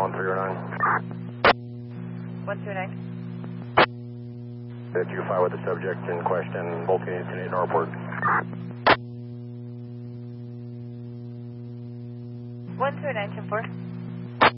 139. That you fly with the subject in question, both Canadian Airport. 129, 10-4.